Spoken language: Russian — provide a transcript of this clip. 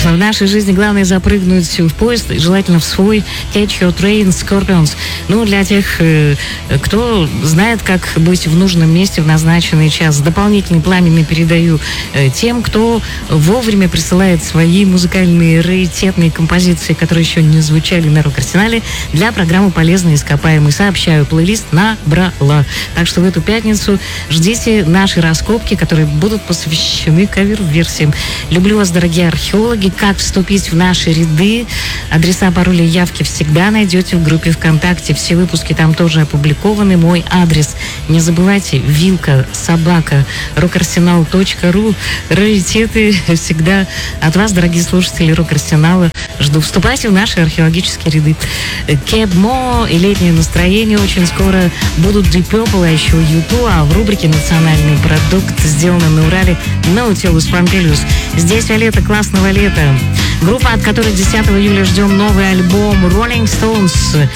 В нашей жизни главное запрыгнуть в поезд, желательно в свой Catch Your Train Scorpions. Ну, для тех, кто знает, как быть в нужном месте в назначенный час. Дополнительный пламенный передаю тем, кто вовремя присылает свои музыкальные раритетные композиции, которые еще не звучали на рок-арсенале, для программы «Полезные ископаемые». Сообщаю, плейлист набрала. Так что в эту пятницу ждите наши раскопки, которые будут посвящены кавер-версиям. Люблю вас, дорогие археологи. Как вступить в наши ряды? Адреса, пароли, явки всегда найдете в группе ВКонтакте. Все выпуски там тоже опубликованы. Мой адрес. Не забывайте, вилка@рокарсенал.ру. Раритеты всегда от вас, дорогие слушатели Рок-Арсенала. Жду. Вступайте в наши археологические ряды. Кэбмо и летнее настроение очень скоро будут Deep Purple, а еще U2, а в рубрике «Национальный продукт» сделано на Урале Nautilus Pompilius. Здесь лето классного лета. Группа, от которой 10 июля ждем новый альбом Rolling Stones.